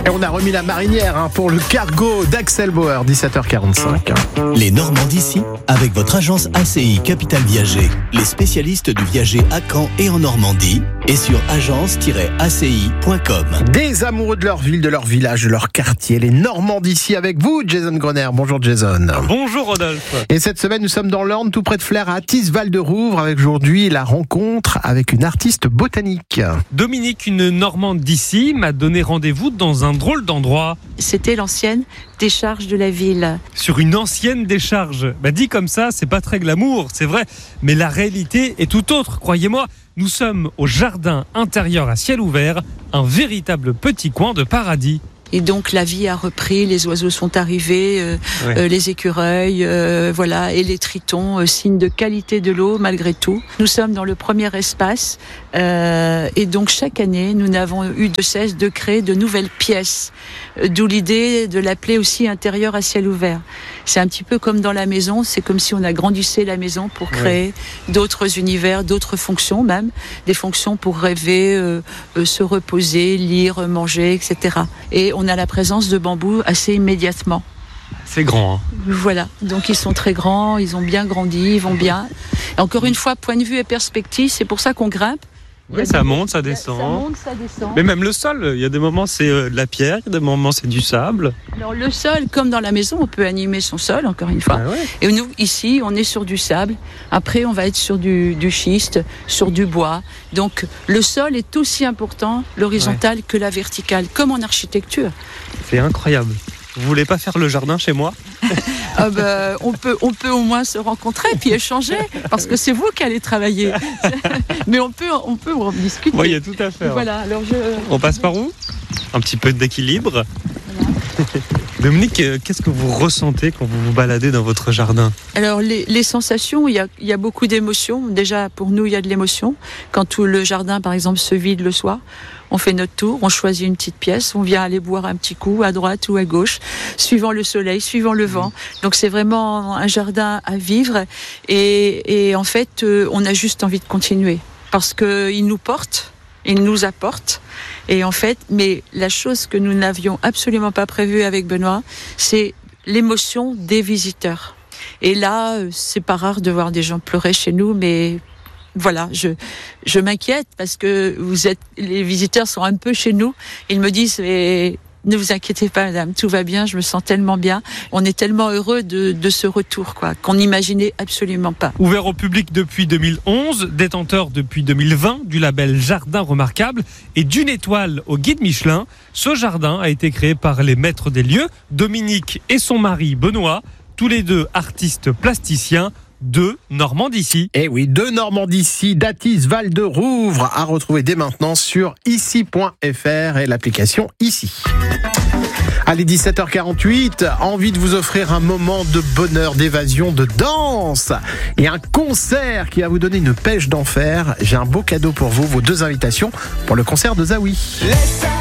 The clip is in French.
Et on a remis la marinière pour le cargo d'Axel Bauer, 17h45. Les Normands d'ici, avec votre agence ACI Capital Viager. Les spécialistes du viager à Caen et en Normandie. Et sur agence-aci.com. Des amoureux de leur ville, de leur village, de leur quartier. Les Normands d'ici avec vous, Jason Grenier. Bonjour Jason. Bonjour Rodolphe. Et cette semaine, nous sommes dans l'Orne, tout près de Flers, à Athis-Val-de-Rouvre, avec aujourd'hui la rencontre avec une artiste botanique. Dominique, une Normande d'ici, m'a donné rendez-vous dans un drôle d'endroit. C'était l'ancienne décharge de la ville. Sur une ancienne décharge. Dit comme ça, c'est pas très glamour, c'est vrai. Mais la réalité est tout autre, croyez-moi. Nous sommes au jardin intérieur à ciel ouvert, un véritable petit coin de paradis. Et donc la vie a repris, les oiseaux sont arrivés, les écureuils, voilà, et les tritons, signe de qualité de l'eau malgré tout. Nous sommes dans le premier espace et donc chaque année nous n'avons eu de cesse de créer de nouvelles pièces, d'où l'idée de l'appeler aussi intérieur à ciel ouvert. C'est un petit peu comme dans la maison, c'est comme si on agrandissait la maison pour créer d'autres univers, d'autres fonctions même, des fonctions pour rêver, se reposer, lire, manger, etc. Et on a la présence de bambous assez immédiatement. C'est grand, hein. Voilà, donc ils sont très grands, ils ont bien grandi, ils vont bien. Et encore une fois, point de vue et perspective, c'est pour ça qu'on grimpe. Ça monte, ça descend. Ça monte, ça descend. Mais même le sol, il y a des moments c'est de la pierre, il y a des moments c'est du sable. Alors le sol, comme dans la maison, on peut animer son sol, encore une fois. Et nous, ici, on est sur du sable. Après, on va être sur du schiste, sur du bois. Donc le sol est aussi important, l'horizontal, que la verticale, comme en architecture. C'est incroyable. Vous voulez pas faire le jardin chez moi ? On peut au moins se rencontrer puis échanger, parce que c'est vous qui allez travailler. Mais on peut en discuter. Il y a tout à faire. Voilà, alors on passe par où ? Un petit peu d'équilibre. Voilà. Dominique, qu'est-ce que vous ressentez quand vous vous baladez dans votre jardin ? Alors les sensations, il y a beaucoup d'émotions. Déjà pour nous, il y a de l'émotion. Quand tout le jardin, par exemple, se vide le soir, on fait notre tour, on choisit une petite pièce, on vient aller boire un petit coup à droite ou à gauche, suivant le soleil, suivant le vent. Donc c'est vraiment un jardin à vivre et en fait, on a juste envie de continuer parce qu'il nous porte, il nous apporte. Et en fait, mais la chose que nous n'avions absolument pas prévue avec Benoît, c'est l'émotion des visiteurs. Et là, c'est pas rare de voir des gens pleurer chez nous, mais voilà, je m'inquiète parce que les visiteurs sont un peu chez nous. Ils me disent, ne vous inquiétez pas, madame, tout va bien, je me sens tellement bien. On est tellement heureux de ce retour, qu'on n'imaginait absolument pas. Ouvert au public depuis 2011, détenteur depuis 2020 du label Jardin Remarquable et d'une étoile au guide Michelin, ce jardin a été créé par les maîtres des lieux, Dominique et son mari Benoît, tous les deux artistes plasticiens. Deux Normands d'ici. Eh oui, deux Normands d'ici, d'Athis-Val-de-Rouvre, à retrouver dès maintenant sur ici.fr et l'application Ici. Allez, 17h48, envie de vous offrir un moment de bonheur, d'évasion, de danse et un concert qui va vous donner une pêche d'enfer. J'ai un beau cadeau pour vous, vos deux invitations pour le concert de Zawi.